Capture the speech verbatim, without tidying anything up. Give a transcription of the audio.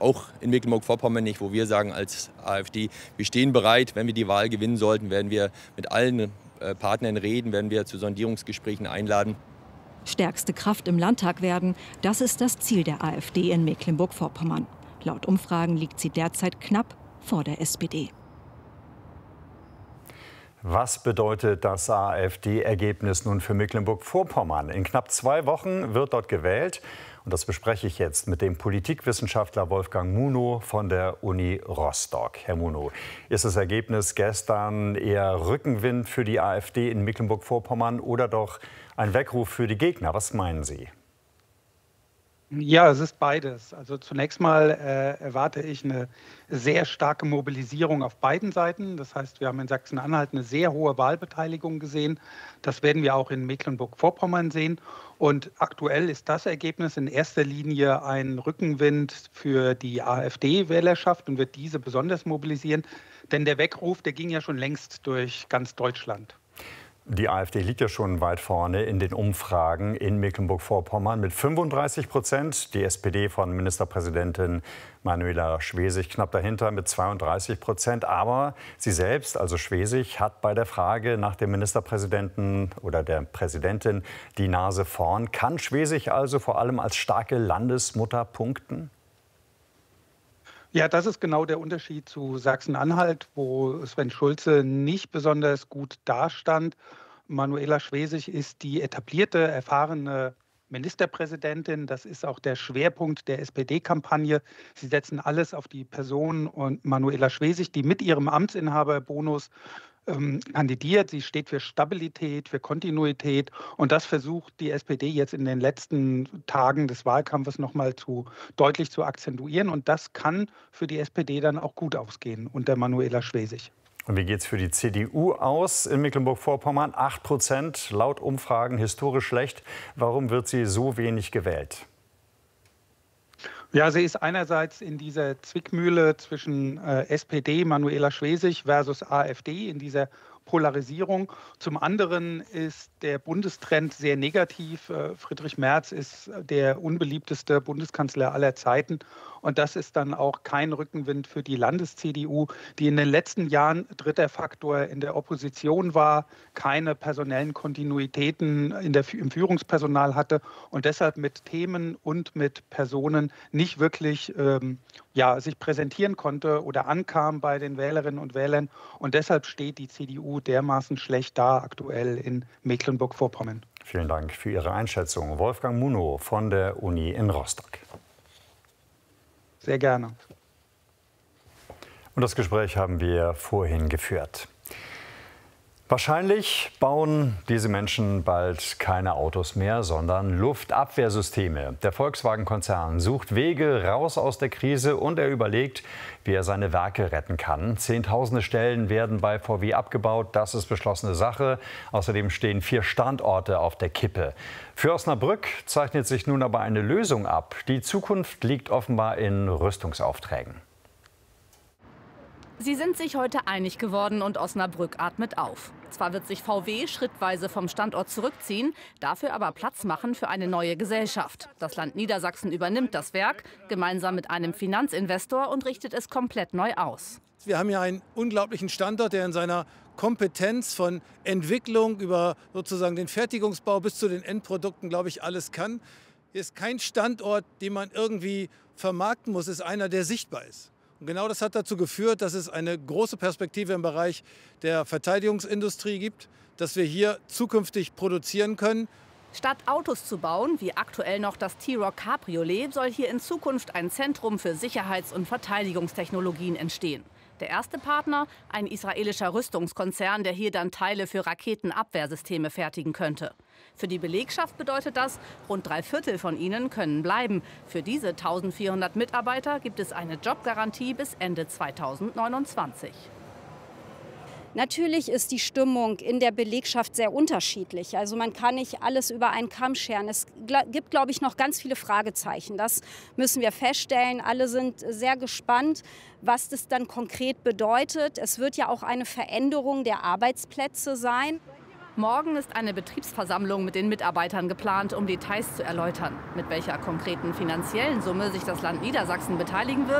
auch in Mecklenburg-Vorpommern nicht, wo wir sagen als AfD, wir stehen bereit, wenn wir die Wahl gewinnen sollten, werden wir mit allen äh, Partnern reden, werden wir zu Sondierungsgesprächen einladen. Stärkste Kraft im Landtag werden, das ist das Ziel der AfD in Mecklenburg-Vorpommern. Laut Umfragen liegt sie derzeit knapp vor der S P D. Was bedeutet das AfD-Ergebnis nun für Mecklenburg-Vorpommern? In knapp zwei Wochen wird dort gewählt. Und das bespreche ich jetzt mit dem Politikwissenschaftler Wolfgang Munow von der Uni Rostock. Herr Munow, ist das Ergebnis gestern eher Rückenwind für die AfD in Mecklenburg-Vorpommern oder doch ein Weckruf für die Gegner? Was meinen Sie? Ja, es ist beides. Also zunächst mal äh, erwarte ich eine sehr starke Mobilisierung auf beiden Seiten. Das heißt, wir haben in Sachsen-Anhalt eine sehr hohe Wahlbeteiligung gesehen. Das werden wir auch in Mecklenburg-Vorpommern sehen. Und aktuell ist das Ergebnis in erster Linie ein Rückenwind für die AfD-Wählerschaft und wird diese besonders mobilisieren. Denn der Weckruf, der ging ja schon längst durch ganz Deutschland. Die AfD liegt ja schon weit vorne in den Umfragen in Mecklenburg-Vorpommern mit fünfunddreißig Prozent. Die S P D von Ministerpräsidentin Manuela Schwesig knapp dahinter mit zweiunddreißig Prozent. Aber sie selbst, also Schwesig, hat bei der Frage nach dem Ministerpräsidenten oder der Präsidentin die Nase vorn. Kann Schwesig also vor allem als starke Landesmutter punkten? Ja, das ist genau der Unterschied zu Sachsen-Anhalt, wo Sven Schulze nicht besonders gut dastand. Manuela Schwesig ist die etablierte, erfahrene Ministerpräsidentin. Das ist auch der Schwerpunkt der S P D-Kampagne. Sie setzen alles auf die Person und Manuela Schwesig, die mit ihrem Amtsinhaberbonus ähm, kandidiert. Sie steht für Stabilität, für Kontinuität. Und das versucht die S P D jetzt in den letzten Tagen des Wahlkampfes noch mal zu, deutlich zu akzentuieren. Und das kann für die S P D dann auch gut ausgehen unter Manuela Schwesig. Und wie geht es für die C D U aus in Mecklenburg-Vorpommern? acht Prozent laut Umfragen, historisch schlecht. Warum wird sie so wenig gewählt? Ja, sie ist einerseits in dieser Zwickmühle zwischen äh, S P D, Manuela Schwesig versus AfD, in dieser Polarisierung. Zum anderen ist der Bundestrend sehr negativ. Äh, Friedrich Merz ist der unbeliebteste Bundeskanzler aller Zeiten. Und das ist dann auch kein Rückenwind für die Landes-C D U, die in den letzten Jahren dritter Faktor in der Opposition war, keine personellen Kontinuitäten in der, im Führungspersonal hatte und deshalb mit Themen und mit Personen nicht wirklich ähm, ja, sich präsentieren konnte oder ankam bei den Wählerinnen und Wählern. Und deshalb steht die C D U dermaßen schlecht da aktuell in Mecklenburg-Vorpommern. Vielen Dank für Ihre Einschätzung. Wolfgang Munow von der Uni in Rostock. Sehr gerne. Und das Gespräch haben wir vorhin geführt. Wahrscheinlich bauen diese Menschen bald keine Autos mehr, sondern Luftabwehrsysteme. Der Volkswagen-Konzern sucht Wege raus aus der Krise und er überlegt, wie er seine Werke retten kann. Zehntausende Stellen werden bei V W abgebaut. Das ist beschlossene Sache. Außerdem stehen vier Standorte auf der Kippe. Für Osnabrück zeichnet sich nun aber eine Lösung ab. Die Zukunft liegt offenbar in Rüstungsaufträgen. Sie sind sich heute einig geworden und Osnabrück atmet auf. Zwar wird sich V W schrittweise vom Standort zurückziehen, dafür aber Platz machen für eine neue Gesellschaft. Das Land Niedersachsen übernimmt das Werk gemeinsam mit einem Finanzinvestor und richtet es komplett neu aus. Wir haben hier einen unglaublichen Standort, der in seiner Kompetenz von Entwicklung über sozusagen den Fertigungsbau bis zu den Endprodukten, glaube ich, alles kann. Hier ist kein Standort, den man irgendwie vermarkten muss, ist einer, der sichtbar ist. Und genau das hat dazu geführt, dass es eine große Perspektive im Bereich der Verteidigungsindustrie gibt, dass wir hier zukünftig produzieren können. Statt Autos zu bauen, wie aktuell noch das T-Roc Cabriolet, soll hier in Zukunft ein Zentrum für Sicherheits- und Verteidigungstechnologien entstehen. Der erste Partner, ein israelischer Rüstungskonzern, der hier dann Teile für Raketenabwehrsysteme fertigen könnte. Für die Belegschaft bedeutet das, rund drei Viertel von ihnen können bleiben. Für diese eintausendvierhundert Mitarbeiter gibt es eine Jobgarantie bis Ende zweitausendneunundzwanzig. Natürlich ist die Stimmung in der Belegschaft sehr unterschiedlich. Also man kann nicht alles über einen Kamm scheren. Es gibt, glaube ich, noch ganz viele Fragezeichen. Das müssen wir feststellen. Alle sind sehr gespannt, was das dann konkret bedeutet. Es wird ja auch eine Veränderung der Arbeitsplätze sein. Morgen ist eine Betriebsversammlung mit den Mitarbeitern geplant, um Details zu erläutern. Mit welcher konkreten finanziellen Summe sich das Land Niedersachsen beteiligen wird,